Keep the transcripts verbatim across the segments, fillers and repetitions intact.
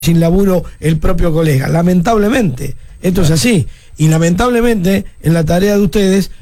sin laburo el propio colega. Lamentablemente, esto es así. Y lamentablemente, en la tarea de ustedes,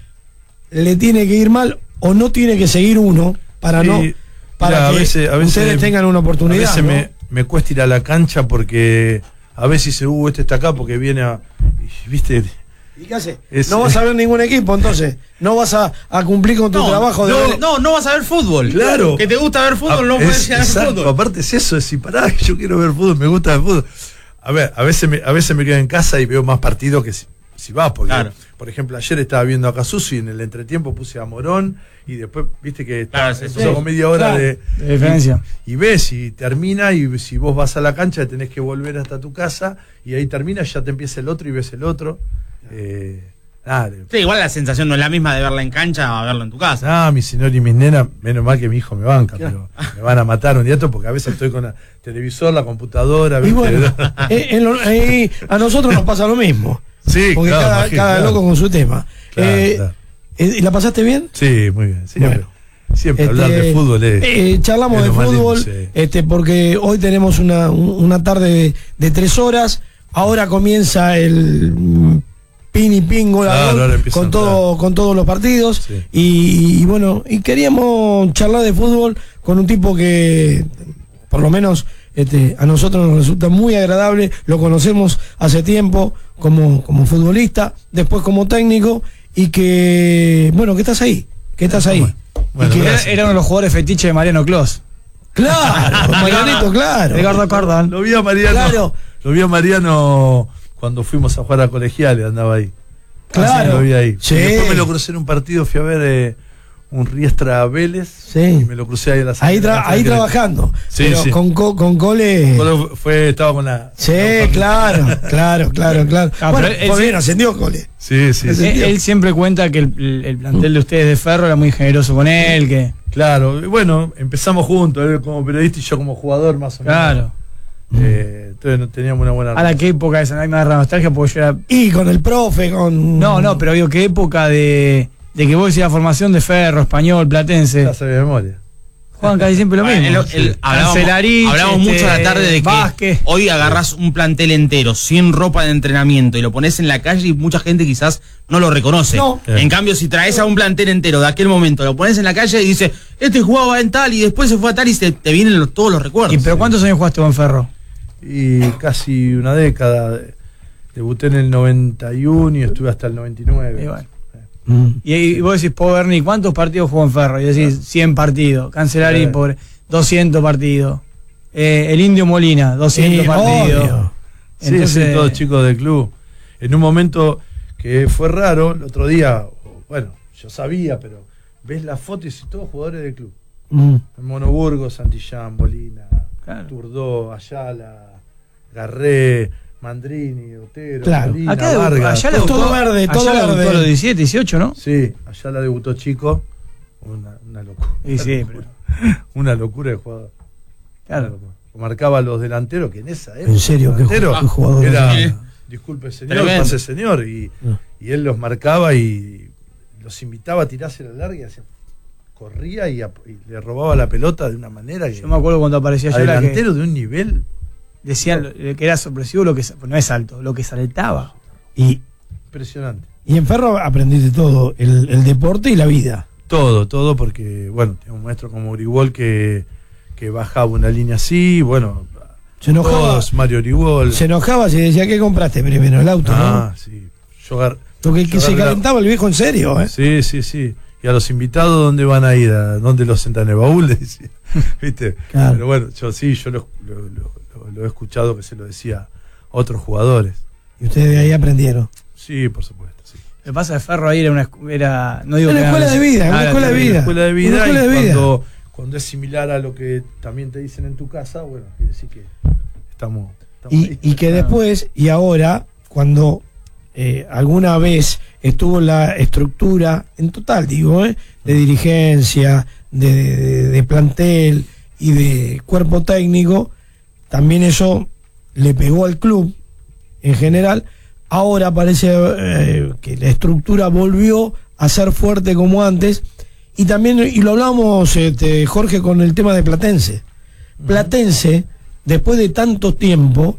le tiene que ir mal o no tiene que seguir uno para sí, no para mira, que a veces, a veces ustedes tengan una oportunidad. A veces ¿no? me, me cuesta ir a la cancha porque a veces dice, uh, este está acá porque viene a... ¿Viste? ¿Y qué hace? Es, no vas a ver ningún equipo, entonces. No vas a, a cumplir con tu no, trabajo. De no, ver... no, no vas a ver fútbol. Claro. Que te gusta ver fútbol, a, no puedes ir a ver fútbol. Aparte es eso, es si pará, yo quiero ver fútbol, me gusta el fútbol. A ver, a veces me, a veces me quedo en casa y veo más partidos que si, si vas, porque, claro. por ejemplo, ayer estaba viendo a Casuso y en el entretiempo puse a Morón y después, viste que claro, está, sí, sí, con media hora claro, de, de diferencia. Y, y ves y termina y si vos vas a la cancha tenés que volver hasta tu casa y ahí termina, ya te empieza el otro y ves el otro. Eh, nada, sí, igual la sensación no es la misma de verla en cancha a verla en tu casa. Ah, mi señor y mis nenas, menos mal que mi hijo me banca, claro. Pero me van a matar un día porque a veces estoy con el televisor, la computadora. Y bueno, eh, en lo, eh, a nosotros nos pasa lo mismo. Sí, porque claro, cada, imagino, cada claro. loco con su tema. Claro, eh, claro. ¿Y la pasaste bien? Sí, muy bien. Siempre, Bueno, siempre este, hablar de fútbol es. Eh, charlamos es de fútbol, lindo, sí. este, porque hoy tenemos una, una tarde de, de tres horas. Ahora comienza el mm, pin y pin gol a Claro, gol con, todo, con todos los partidos. Sí. Y, y bueno, y queríamos charlar de fútbol con un tipo que, por lo menos, este, a nosotros nos resulta muy agradable. Lo conocemos hace tiempo como, como futbolista, después como técnico. Y que, bueno, que estás ahí, que estás ahí. Bueno, y que Era, era uno de los jugadores fetiche de Mariano Clos. Claro, Marianito, claro. Ricardo Cardán. Lo vi a Mariano. Claro. Lo vi a Mariano cuando fuimos a jugar a colegiales, andaba ahí. Claro. Ah, lo vi ahí. Sí. Y después me lo crucé en un partido, fui a ver eh, un Riestra Vélez. Sí. Y me lo crucé ahí a la Ahí, tra ahí trabajando. Sí, pero sí. Con, co con Cole. Cole fue, estaba con la. Sí, la claro, claro, claro, claro. Ah, bueno, pero él pues sí- bien, ascendió Cole. Sí, sí, sí. Él, él siempre cuenta que el, el- el plantel de ustedes de Ferro era muy generoso con él, que Claro, y bueno, empezamos juntos, él como periodista y yo como jugador más o menos. claro. Eh, entonces no teníamos una buena A la qué época esa, a mí me agarra nostalgia porque yo era... Y con el profe, con. No, no, pero digo, qué época de, de que vos decías la formación de Ferro, Español, Platense. Ya sabía de memoria. Juegan casi siempre lo Bueno, mismo. el- el- hablamos Cancelarich, hablamos este, mucho a la tarde de que Vázquez. hoy agarras un plantel entero sin ropa de entrenamiento y lo pones en la calle y mucha gente quizás no lo reconoce. No. En cambio, si traes a un plantel entero de aquel momento, lo pones en la calle y dices, este jugaba en tal y después se fue a tal y se, te vienen los, todos los recuerdos. ¿Y pero cuántos años jugaste vos en Ferro? Y casi una década. Debuté en el noventa y uno y estuve hasta el noventa y nueve. Y bueno. Mm. Y, y vos decís, Pau Berni, ¿cuántos partidos jugó en Ferro? Y decís, cien partidos. Cancelari, Sí. pobre, doscientos partidos. Eh, el Indio Molina, doscientos Sí, partidos. obvio. Sí, Entonces- sí, todos chicos del club. En un momento que fue raro, el otro día, bueno, yo sabía, pero ves la foto y si todos jugadores del club. Mm. Monoburgo, Santillán, Bolina, Claro. Turdó, Ayala, Garré, Mandrini, Otero, Claro. Molina, Acá debutó, Vargas. allá le Todo debutó, verde, allá todo le debutó verde. a los diecisiete, dieciocho, ¿no? Sí, Ayala debutó chico. Una, una locura. Y sí, una, locura. Una locura de jugador. Claro. Marcaba a los delanteros que en esa época. En serio, qué delantero ju- qué jugador. era, Sí. disculpe señor, Tremendo. pase señor. Y, y él los marcaba y los invitaba a tirarse la larga y hacía- corría y, a- y le robaba la pelota de una manera que. Yo me acuerdo cuando aparecía yo la que delantero de un nivel decían lo- que era sorpresivo lo que sa- no es alto, lo que saltaba. Y, impresionante. y en Ferro aprendiste todo: el, el deporte y la vida. Todo, todo, porque, bueno, tenía un maestro como Oribol que, que bajaba una línea así, bueno, Se enojaba. todos, Mario Oribol. Se enojaba si decía, ¿qué compraste primero? El auto, Ah, sí. Yo agar- ¿no? Porque que yo se agarré- calentaba el viejo en serio, ¿eh? Sí, sí, sí. Y a los invitados, ¿dónde van a ir? ¿A dónde los sentan en el baúl? Le decía. ¿Viste? Claro. Pero bueno, yo sí, yo lo, lo- lo- lo- lo he escuchado que se lo decía a otros jugadores. Y ustedes de ahí aprendieron. Sí, por supuesto, sí. Lo que pasa de Ferro ahí era una escu- era no digo Una que escuela era- de vida, una Ah, escuela de era- vida. Una escuela de vida, Una escuela y de vida. Cuando, cuando es similar a lo que también te dicen en tu casa, bueno, quiere decir que estamos, estamos Y, ahí. y que después, y ahora, cuando eh, alguna vez estuvo la estructura, en total digo, ¿eh? de dirigencia, de, de- de plantel y de cuerpo técnico, también eso le pegó al club en general. Ahora parece eh, que la estructura volvió a ser fuerte como antes. Y también, y lo hablamos, este, Jorge, con el tema de Platense. Platense después de tanto tiempo,